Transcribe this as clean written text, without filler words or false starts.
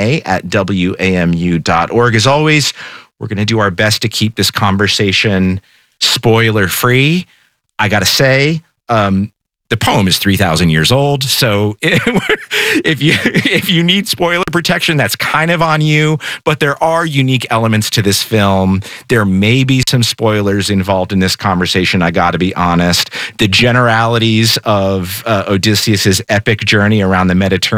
wamu.org. As always, we're going to do our best to keep this conversation spoiler-free. I got to say, the poem is 3,000 years old, so if you need spoiler protection, that's kind of on you, but there are unique elements to this film. There may be some spoilers involved in this conversation, I got to be honest. The generalities of Odysseus's epic journey around the Mediterranean